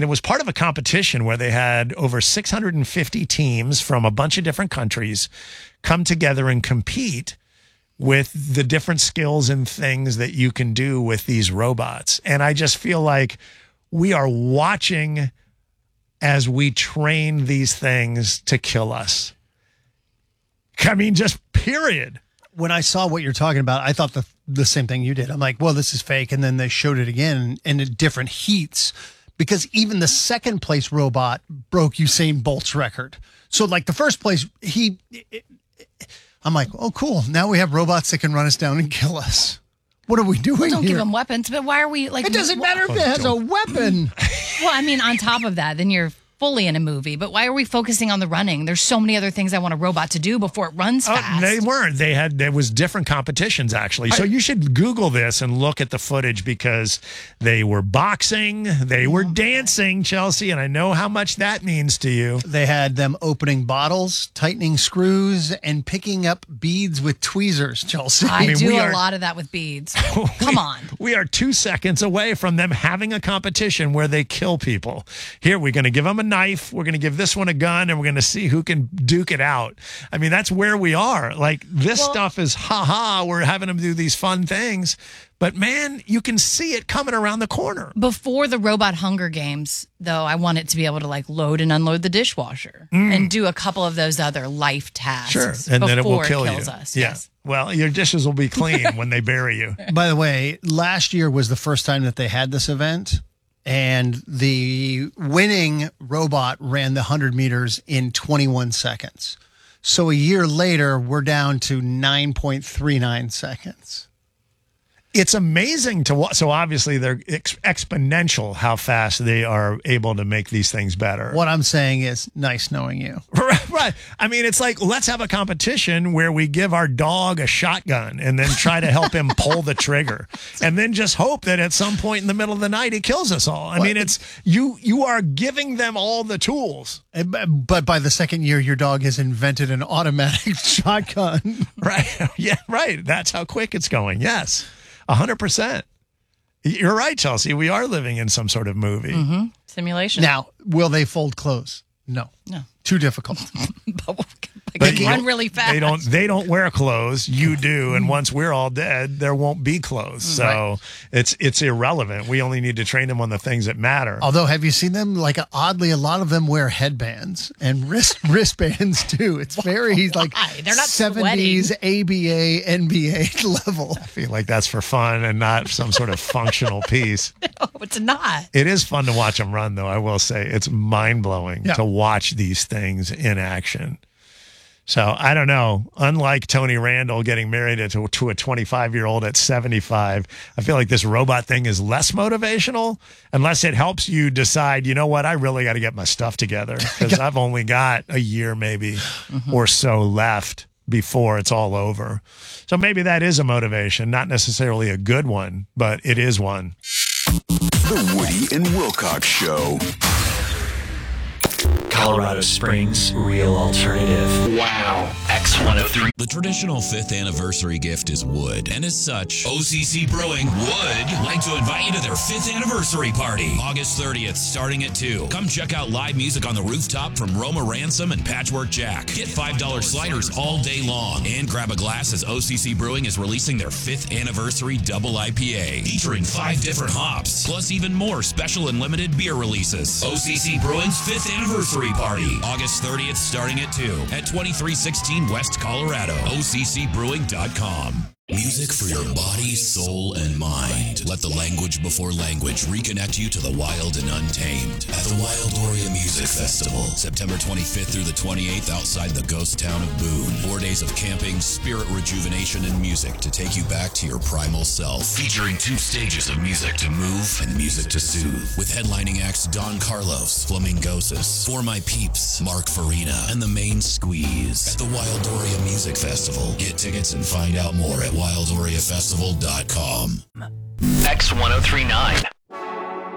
And it was part of a competition where they had over 650 teams from a bunch of different countries come together and compete with the different skills and things that you can do with these robots. And I just feel like we are watching as we train these things to kill us. I mean, just period. When I saw what you're talking about, I thought the same thing you did. I'm like, well, this is fake. And then they showed it again in different heats, because even the second place robot broke Usain Bolt's record. So like the first place, I'm like, oh, cool. Now we have robots that can run us down and kill us. What are we doing Don't here? give them weapons, but why are we like... It doesn't matter if it has a weapon. Well, I mean, on top of that, then you're fully in a movie. But why are we focusing on the running? There's so many other things I want a robot to do before it runs fast. They weren't. There was different competitions, actually. So you should Google this and look at the footage, because they were boxing, they were dancing, Chelsea, and I know how much that means to you. They had them opening bottles, tightening screws, and picking up beads with tweezers, Chelsea. I do a lot of that with beads. Come on. We are 2 seconds away from them having a competition where they kill people. Here, we're going to give them a knife, we're going to give this one a gun, and we're going to see who can duke it out. I mean, that's where we are. Like, this stuff is we're having them do these fun things, but man, you can see it coming around the corner. Before the robot Hunger Games, though, I want it to be able to like load and unload the dishwasher and do a couple of those other life tasks. Sure, and then it will kill kills you. us. Yeah. Yes. Well, your dishes will be clean when they bury you. By the way, last year was the first time that they had this event, and the winning robot ran the 100 meters in 21 seconds. So a year later, we're down to 9.39 seconds. It's amazing to watch. So obviously they're exponential how fast they are able to make these things better. What I'm saying is nice knowing you. Right. I mean, it's like, let's have a competition where we give our dog a shotgun and then try to help him pull the trigger, and then just hope that at some point in the middle of the night, he kills us all. I mean, it's you are giving them all the tools. But by the second year, your dog has invented an automatic shotgun. Right. Yeah, right. That's how quick it's going. Yes. 100%. You're right, Chelsea. We are living in some sort of movie. Simulation. Now, will they fold clothes? No. Too difficult. They can run really fast. They don't wear clothes. You do, and once we're all dead, there won't be clothes. So it's irrelevant. We only need to train them on the things that matter. Although, have you seen them? Like, oddly, a lot of them wear headbands and wristbands too. It's very like They're not 70s ABA NBA level. I feel like that's for fun and not some sort of functional piece. No, it's not. It is fun to watch them run, though. I will say it's mind-blowing to watch these things in action. So I don't know. Unlike Tony Randall getting married to a 25-year-old at 75, I feel like this robot thing is less motivational unless it helps you decide, you know what, I really got to get my stuff together, because I've only got a year maybe or so left before it's all over. So maybe that is a motivation, not necessarily a good one, but it is one. The Woody and Wilcox Show. Colorado Springs Real Alternative. Wow. X103. The traditional 5th anniversary gift is wood, and as such, OCC Brewing would like to invite you to their 5th anniversary party, August 30th, starting at 2. Come check out live music on the rooftop from Roma Ransom and Patchwork Jack. Get $5 sliders all day long, and grab a glass as OCC Brewing is releasing their 5th anniversary double IPA, featuring 5 different hops, plus even more special and limited beer releases. OCC Brewing's 5th anniversary party, August 30th, starting at 2 at 2316 West Colorado. OCCBrewing.com. Music for your body, soul, and mind. Let the language before language reconnect you to the wild and untamed at the Wildoria Music Festival, September 25th through the 28th outside the ghost town of Boone. 4 days of camping, spirit rejuvenation, and music to take you back to your primal self. Featuring 2 stages of music to move and music to soothe. With headlining acts Don Carlos, Flamingosis, For My Peeps, Mark Farina, and The Main Squeeze. At the Wildoria Music Festival. Get tickets and find out more at WildoriaFestival.com. X1039.